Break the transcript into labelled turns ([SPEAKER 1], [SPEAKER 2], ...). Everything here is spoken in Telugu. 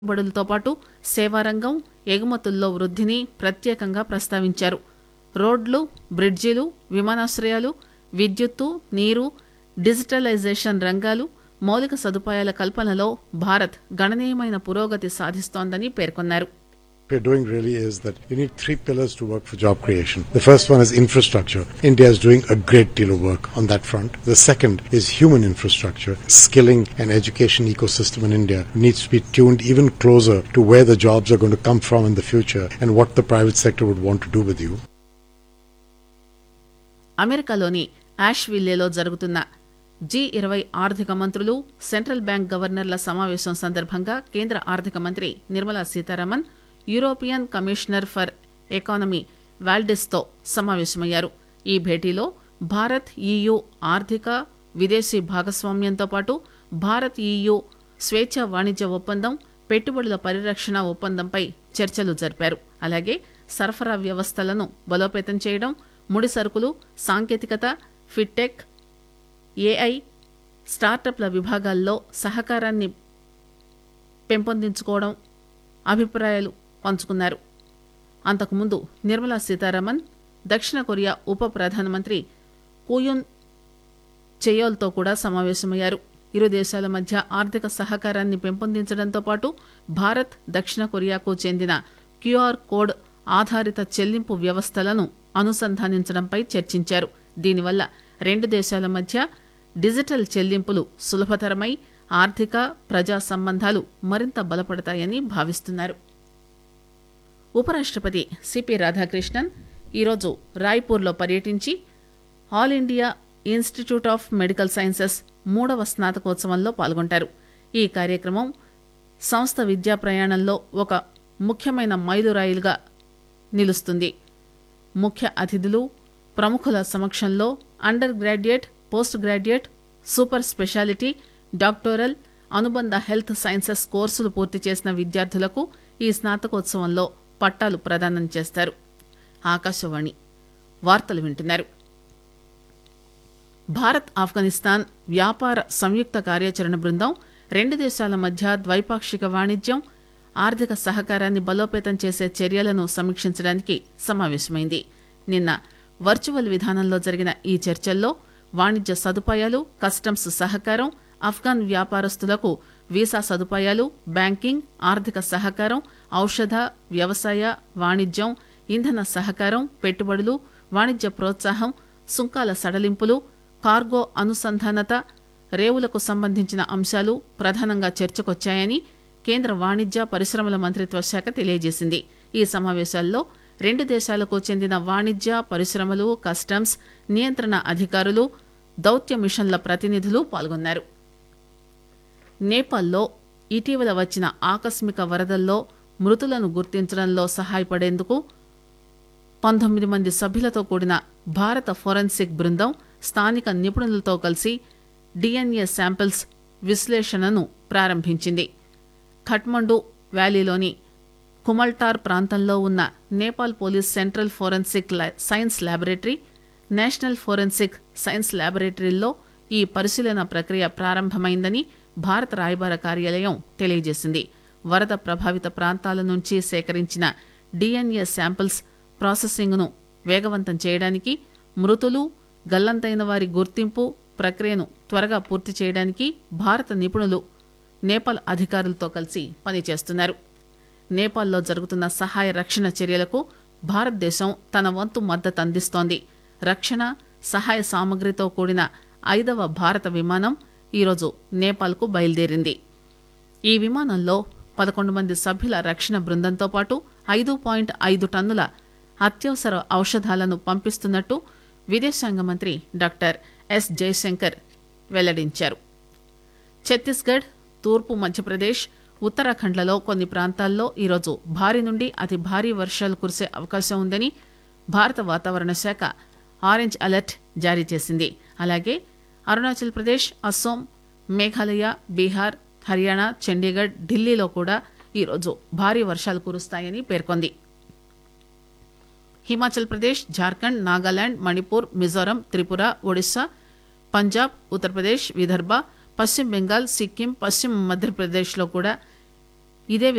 [SPEAKER 1] పెట్టుబడులతో పాటు సేవారంగం, ఎగుమతుల్లో వృద్ధిని ప్రత్యేకంగా ప్రస్తావించారు. రోడ్లు, బ్రిడ్జిలు, విమానాశ్రయాలు, విద్యుత్తు, నీరు, డిజిటలైజేషన్ రంగాలు, మౌలిక సదుపాయాల కల్పనలో భారత్ గణనీయమైన పురోగతి సాధిస్తోందని పేర్కొన్నారు.
[SPEAKER 2] We're doing really is that you need three pillars to work for job creation. The first one is infrastructure. India is doing a great deal of work on that front. The second is human infrastructure. Skilling and education ecosystem in India needs to be tuned even closer to where the jobs are going to come from in the future and what the private sector would want to do with you.
[SPEAKER 1] అమెరికాలోని యాష్విల్లేలో జరుగుతున్న G20 ఆర్థిక మంత్రులు, సెంట్రల్ బ్యాంక్ గవర్నర్ల సమావేశం సందర్భంగా కేంద్ర ఆర్థిక మంత్రి Nirmala Sitharaman European commissioner for economy వాల్డిస్తో సమావేశమయ్యారు. ఈ భేటీలో భారత్ EU ఆర్థిక, విదేశీ భాగస్వామ్యంతో పాటు భారత్ EU స్వేచ్ఛా వాణిజ్య ఒప్పందం, పెట్టుబడుల పరిరక్షణ ఒప్పందంపై చర్చలు జరిపారు. అలాగే సరఫరా వ్యవస్థలను బలోపేతం చేయడం, ముడి సరుకులు, సాంకేతికత, ఫిట్టెక్, AI, స్టార్టప్ల విభాగాల్లో సహకారాన్ని పెంపొందించుకోవడం అభిప్రాయాలు పంచుకున్నారు. అంతకుముందు నిర్మలా సీతారామన్ దక్షిణ కొరియా ఉప ప్రధానమంత్రి కూయున్ చెయోల్తో కూడా సమావేశమయ్యారు. ఇరు దేశాల మధ్య ఆర్థిక సహకారాన్ని పెంపొందించడంతో పాటు భారత్, దక్షిణ కొరియాకు చెందిన QR కోడ్ ఆధారిత చెల్లింపు వ్యవస్థలను అనుసంధానించడంపై చర్చించారు. దీనివల్ల రెండు దేశాల మధ్య డిజిటల్ చెల్లింపులు సులభతరమై ఆర్థిక, ప్రజా సంబంధాలు మరింత బలపడతాయని భావిస్తున్నారు. ఉపరాష్ట్రపతి సిపి రాధాకృష్ణన్ ఈరోజు రాయ్పూర్లో పర్యటించి all India institute of medical sciences 3వ స్నాతకోత్సవంలో పాల్గొంటారు. ఈ కార్యక్రమం సంస్థ విద్యా ప్రయాణంలో ఒక ముఖ్యమైన మైలురాయిలుగా నిలుస్తుంది. ముఖ్య అతిథులు, ప్రముఖుల సమక్షంలో under graduate, post graduate, super speciality, doctoral, అనుబంధ హెల్త్ సైన్సెస్ కోర్సులు పూర్తి చేసిన విద్యార్థులకు ఈ స్నాతకోత్సవంలో పట్టాలు ప్రదానం చేస్తారు. ఆకాశవాణి వార్తలు వింటున్నారు. భారత్ ఆఫ్ఘనిస్తాన్ వ్యాపార సంయుక్త కార్యాచరణ బృందం రెండు దేశాల మధ్య ద్వైపాక్షిక వాణిజ్యం, ఆర్థిక సహకారాన్ని బలోపేతం చేసే చర్యలను సమీక్షించడానికి సమావేశమైంది. నిన్న వర్చువల్ విధానంలో జరిగిన ఈ చర్చల్లో వాణిజ్య సదుపాయాలు, కస్టమ్స్ సహకారం, ఆఫ్ఘన్ వ్యాపారస్తులకు వీసా సదుపాయాలు, బ్యాంకింగ్, ఆర్థిక సహకారం, ఔషధ, వ్యవసాయ, వాణిజ్యం, ఇంధన సహకారం, పెట్టుబడులు, వాణిజ్య ప్రోత్సాహం, సుంకాల సడలింపులు, కార్గో అనుసంధానత, రేవులకు సంబంధించిన అంశాలు ప్రధానంగా చర్చకొచ్చాయని కేంద్ర వాణిజ్య పరిశ్రమల మంత్రిత్వ శాఖ తెలియజేసింది. ఈ సమావేశాల్లో రెండు దేశాలకు చెందిన వాణిజ్య, పరిశ్రమలు, కస్టమ్స్, నియంత్రణ అధికారులు, దౌత్య మిషన్ల ప్రతినిధులు పాల్గొన్నారు. నేపాల్లో ఇటీవల వచ్చిన ఆకస్మిక వరదల్లో మృతులను గుర్తించడంలో సహాయపడేందుకు 19 మంది సభ్యులతో కూడిన భారత ఫోరెన్సిక్ బృందం స్థానిక నిపుణులతో కలిసి DNA శాంపిల్స్ విశ్లేషణను ప్రారంభించింది. ఖట్మండు వ్యాలీలోని కుమల్టార్ ప్రాంతంలో ఉన్న Nepal police central forensic science laboratory, national forensic science ల్యాబొరేటరీల్లో ఈ పరిశీలన ప్రక్రియ ప్రారంభమైందని భారత రాయబార కార్యాలయం తెలియజేసింది. వరద ప్రభావిత ప్రాంతాల నుంచి సేకరించిన DNA శాంపిల్స్ ప్రాసెసింగ్ను వేగవంతం చేయడానికి, మృతులు, గల్లంతైన వారి గుర్తింపు ప్రక్రియను త్వరగా పూర్తి చేయడానికి భారత నిపుణులు నేపాల్ అధికారులతో కలిసి పనిచేస్తున్నారు. నేపాల్లో జరుగుతున్న సహాయ రక్షణ చర్యలకు భారతదేశం తన వంతు మద్దతు అందిస్తోంది. రక్షణ, సహాయ సామగ్రితో కూడిన 5వ భారత విమానం ఈరోజు నేపాల్కు బయలుదేరింది. ఈ విమానంలో 11 మంది సభ్యుల రక్షణ బృందంతో పాటు 5.5 టన్నుల అత్యవసర ఔషధాలను పంపిస్తున్నట్టు విదేశాంగ మంత్రి డాక్టర్ ఎస్ జయశంకర్ వెల్లడించారు. ఛత్తీస్గఢ్, తూర్పు మధ్యప్రదేశ్, ఉత్తరాఖండ్లలో కొన్ని ప్రాంతాల్లో ఈరోజు భారీ నుండి అతి భారీ వర్షాలు కురిసే అవకాశం ఉందని భారత వాతావరణ శాఖ ఆరెంజ్ అలర్ట్ జారీ చేసింది. అలాగే అరుణాచల్ ప్రదేశ్, అస్సోం, మేఘాలయ, బీహార్, హర్యానా, చండీగఢ్, ఢిల్లీలో కూడా ఈరోజు భారీ వర్షాలు కురుస్తాయని పేర్కొంది. హిమాచల్ ప్రదేశ్, జార్ఖండ్, నాగాలాండ్, మణిపూర్, మిజోరం, త్రిపుర, ఒడిశా, పంజాబ్, ఉత్తరప్రదేశ్, విదర్భ, పశ్చిమ బెంగాల్, సిక్కిం, పశ్చిమ మధ్యప్రదేశ్లో కూడా ఇదే